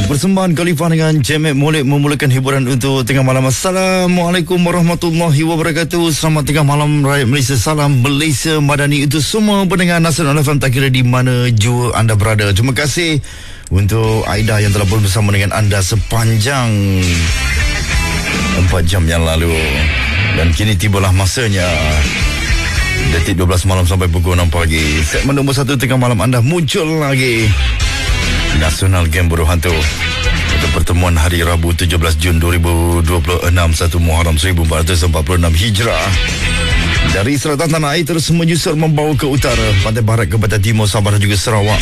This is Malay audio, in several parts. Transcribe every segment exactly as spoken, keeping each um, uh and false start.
Persembahan Khalifah dengan Jemet Molek memulakan hiburan untuk tengah malam. Assalamualaikum warahmatullahi wabarakatuh. Selamat tengah malam rakyat Malaysia. Salam Malaysia Madani untuk semua pendengar Nasional F M, tak kira di mana jua anda berada. Terima kasih untuk Aida yang telah bersama dengan anda sepanjang empat jam yang lalu. Dan kini tibalah masanya, detik dua belas malam sampai pukul enam pagi. Segmen nombor satu tengah malam anda muncul lagi. Nasional Game Buruh Hantu untuk pertemuan hari Rabu tujuh belas Jun dua ribu dua puluh enam, satu Muharram seribu empat ratus empat puluh enam Hijrah. Dari selatan tanah air terus menyusur membawa ke utara, pantai barat ke pantai timur, Sabah dan juga Sarawak.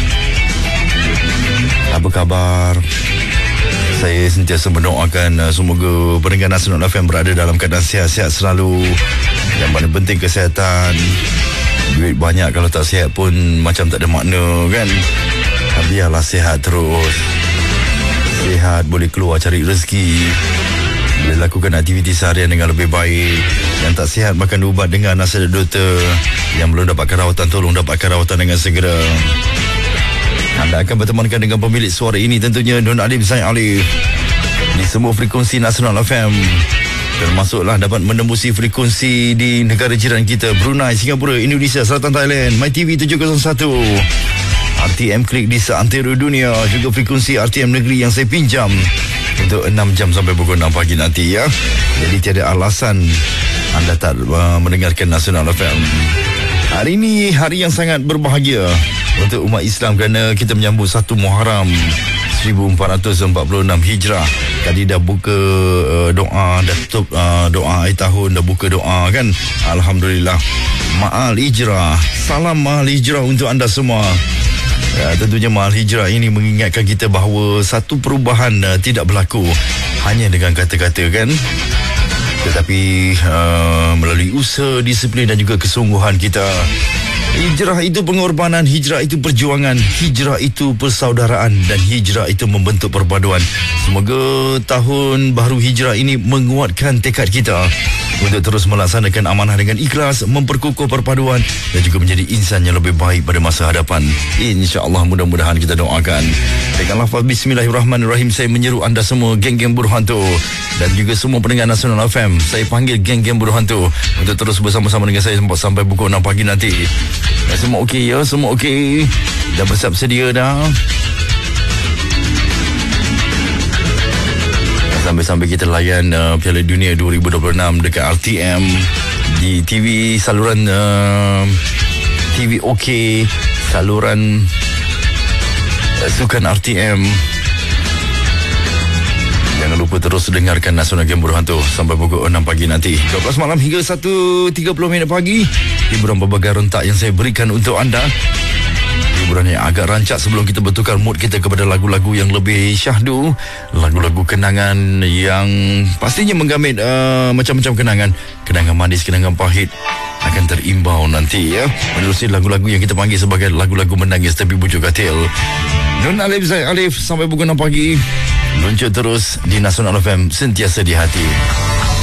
Apa khabar? Saya sentiasa mendoakan uh, semoga pendengar Nasional F M berada dalam keadaan sihat-sihat selalu. Yang paling penting kesihatan. Duit banyak kalau tak sihat pun macam tak ada makna, kan? Biarlah sihat terus. Sihat boleh keluar cari rezeki, boleh lakukan aktiviti seharian dengan lebih baik. Yang tak sihat makan ubat dengan nasihat doktor. Yang belum dapatkan rawatan, tolong dapatkan rawatan dengan segera. Anda akan bertemankan dengan pemilik suara ini, tentunya Don Alif Zaid Alif, di semua frekuensi Nasional F M, termasuklah dapat menembusi frekuensi di negara jiran kita, Brunei, Singapura, Indonesia, Selatan Thailand, MyTV tujuh kosong satu, R T M Klik di seantero dunia, juga frekuensi R T M Negeri yang saya pinjam untuk enam jam sampai pukul enam pagi nanti, ya. Jadi tiada alasan anda tak uh, mendengarkan Nasional F M. Hari ini hari yang sangat berbahagia untuk umat Islam kerana kita menyambut satu Muharram seribu empat ratus empat puluh enam Hijrah. Tadi dah buka uh, doa, dah tutup uh, doa akhir tahun, dah buka doa, kan. Alhamdulillah. Ma'al Hijrah. Salam Ma'al Hijrah untuk anda semua. Ya, tentunya Ma'al Hijrah ini mengingatkan kita bahawa satu perubahan uh, tidak berlaku hanya dengan kata-kata, kan, tetapi uh, melalui usaha, disiplin dan juga kesungguhan kita. Hijrah itu pengorbanan, hijrah itu perjuangan, hijrah itu persaudaraan, dan hijrah itu membentuk perpaduan. Semoga tahun baru hijrah ini menguatkan tekad kita untuk terus melaksanakan amanah dengan ikhlas, memperkukuh perpaduan dan juga menjadi insan yang lebih baik pada masa hadapan. InsyaAllah, mudah-mudahan kita doakan. Dengan lafaz Bismillahirrahmanirrahim, saya menyeru anda semua, geng-geng buruh hantu, dan juga semua pendengar Nasional F M, saya panggil geng-geng buruh hantu untuk terus bersama-sama dengan saya sampai pukul enam pagi nanti. Dan semua okey, ya? Semua okey? Dah bersiap sedia dah? Sambil-sambil kita layan uh, Piala Dunia dua ribu dua puluh enam dekat R T M di T V, saluran uh, T V OK, saluran uh, Sukan R T M. Jangan lupa terus dengarkan Nasional Game Buruh Hantu sampai pukul enam pagi nanti. dua belas malam hingga satu tiga puluh minit pagi. Hiburan berbagai rentak yang saya berikan untuk anda. Hiburan yang agak rancak sebelum kita bertukar mood kita kepada lagu-lagu yang lebih syahdu. Lagu-lagu kenangan yang pastinya menggamit uh, macam-macam kenangan. Kenangan manis, kenangan pahit akan terimbau nanti, ya. Menerusi lagu-lagu yang kita panggil sebagai lagu-lagu menangis tapi bujuk katil. Don Alif Zaid Alif sampai pukul enam pagi. Luncur terus di Nasional F M, sentiasa di hati.